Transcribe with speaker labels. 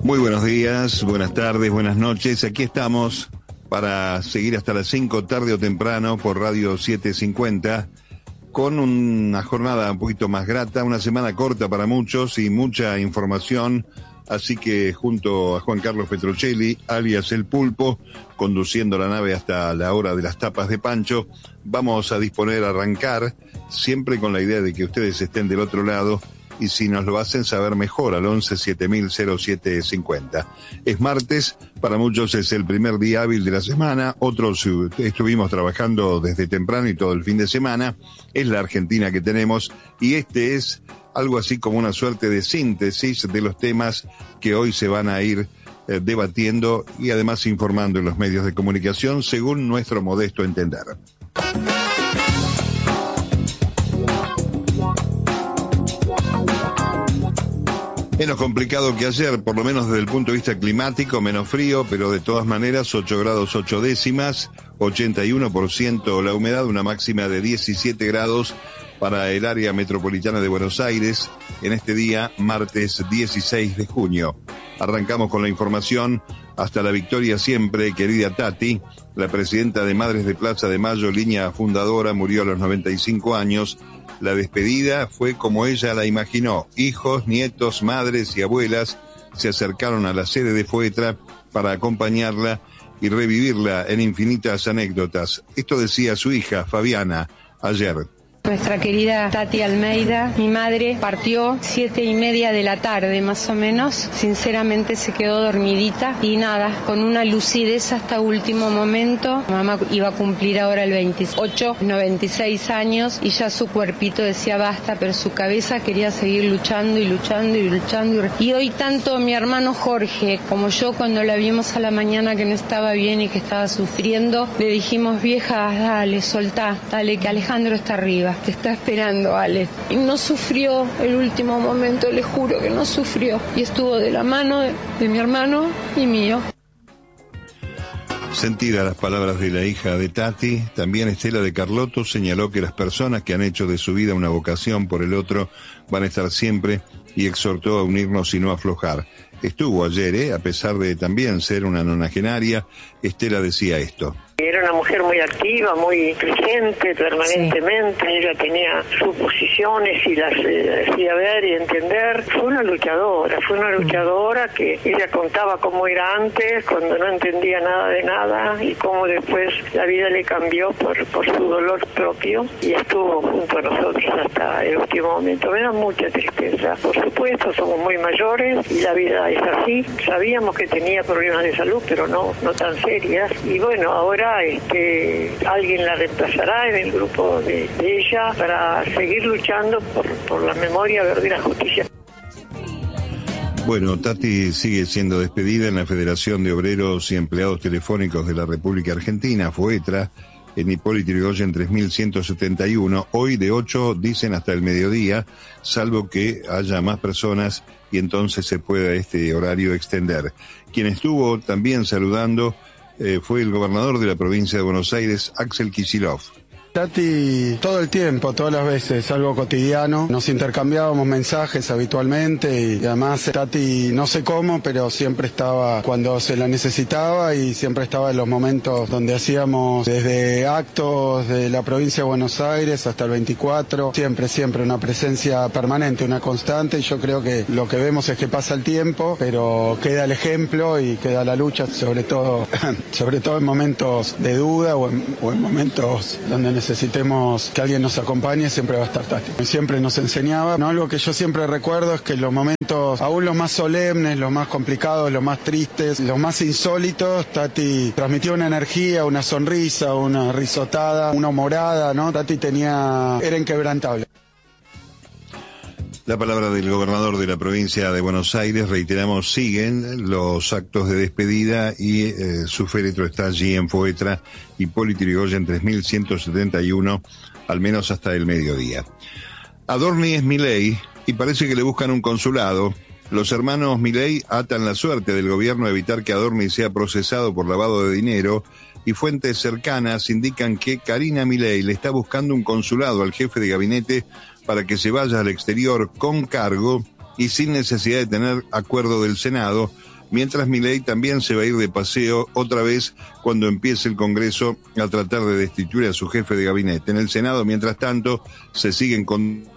Speaker 1: Muy buenos días, buenas tardes, buenas noches. Aquí estamos para seguir hasta las 5 tarde o temprano por Radio 750 con una jornada un poquito más grata, una semana corta para muchos y mucha información. Así que junto a Juan Carlos Petrocelli, alias El Pulpo, conduciendo la nave hasta la hora de las tapas de Pancho, vamos a disponer a arrancar, siempre con la idea de que ustedes estén del otro lado, y si nos lo hacen saber mejor, al 11-7000-0750. Es martes, para muchos es el primer día hábil de la semana, otros estuvimos trabajando desde temprano y todo el fin de semana. Es la Argentina que tenemos, y este es algo así como una suerte de síntesis de los temas que hoy se van a ir debatiendo y además informando en los medios de comunicación, según nuestro modesto entender. Menos complicado que ayer, por lo menos desde el punto de vista climático, menos frío, pero de todas maneras 8 grados 8 décimas, 81% la humedad, una máxima de 17 grados para el área metropolitana de Buenos Aires en este día, martes 16 de junio. Arrancamos con la información. Hasta la victoria siempre, querida Tati, la presidenta de Madres de Plaza de Mayo, línea fundadora, murió a los 95 años. La despedida fue como ella la imaginó. Hijos, nietos, madres y abuelas se acercaron a la sede de Foetra para acompañarla y revivirla en infinitas anécdotas. Esto decía su hija, Fabiana, ayer.
Speaker 2: Nuestra querida Tati Almeida, mi madre, partió 7:30 de la tarde más o menos. Sinceramente se quedó dormidita y nada, con una lucidez hasta último momento. Mamá iba a cumplir ahora el 28, 96 años y ya su cuerpito decía basta, pero su cabeza quería seguir luchando y luchando y luchando. Y hoy tanto mi hermano Jorge como yo, cuando la vimos a la mañana que no estaba bien y que estaba sufriendo, le dijimos: vieja, dale, soltá, dale, que Alejandro está arriba. Te está esperando, Ale. Y no sufrió el último momento, le juro que no sufrió. Y estuvo de la mano de mi hermano y mío.
Speaker 1: Sentidas las palabras de la hija de Tati, también Estela de Carlotto señaló que las personas que han hecho de su vida una vocación por el otro van a estar siempre, y exhortó a unirnos y no aflojar. Estuvo ayer, a pesar de también ser una nonagenaria, Estela decía esto.
Speaker 3: Era una mujer muy activa, muy presente permanentemente, sí. Ella tenía sus posiciones y las hacía ver y entender. Fue una luchadora que ella contaba cómo era antes, cuando no entendía nada de nada, y cómo después la vida le cambió por su dolor propio, y estuvo junto a nosotros hasta el último momento. Me da mucha tristeza. Por supuesto, somos muy mayores y la vida es así. Sabíamos que tenía problemas de salud, pero no tan serias. Y bueno, ahora alguien la reemplazará en el grupo de ella para seguir luchando por la memoria, verdad y la justicia.
Speaker 1: Bueno, Tati sigue siendo despedida en la Federación de Obreros y Empleados Telefónicos de la República Argentina, FOETRA, en Hipólito Yrigoyen 3171. Hoy de 8, dicen, hasta el mediodía, salvo que haya más personas y entonces se pueda este horario extender. Quien estuvo también saludando fue el gobernador de la provincia de Buenos Aires, Axel Kicillof.
Speaker 4: Tati, todo el tiempo, todas las veces, algo cotidiano. Nos intercambiábamos mensajes habitualmente y además Tati, no sé cómo, pero siempre estaba cuando se la necesitaba y siempre estaba en los momentos donde hacíamos desde actos de la provincia de Buenos Aires hasta el 24. Siempre una presencia permanente, una constante, y yo creo que lo que vemos es que pasa el tiempo, pero queda el ejemplo y queda la lucha, sobre todo en momentos de duda o en momentos donde necesitemos que alguien nos acompañe, siempre va a estar Tati. Siempre nos enseñaba, ¿no? Algo que yo siempre recuerdo es que los momentos, aún los más solemnes, los más complicados, los más tristes, los más insólitos, Tati transmitía una energía, una sonrisa, una risotada, una humorada, ¿no? Tati era inquebrantable.
Speaker 1: La palabra del gobernador de la provincia de Buenos Aires, reiteramos, siguen los actos de despedida y su féretro está allí en Foetra, Hipólito Yrigoyen 3171, al menos hasta el mediodía. Adorni es Milei y parece que le buscan un consulado. Los hermanos Milei atan la suerte del gobierno a evitar que Adorni sea procesado por lavado de dinero, y fuentes cercanas indican que Karina Milei le está buscando un consulado al jefe de gabinete para que se vaya al exterior con cargo y sin necesidad de tener acuerdo del Senado, mientras Milei también se va a ir de paseo otra vez cuando empiece el Congreso a tratar de destituir a su jefe de gabinete. En el Senado, mientras tanto, se siguen con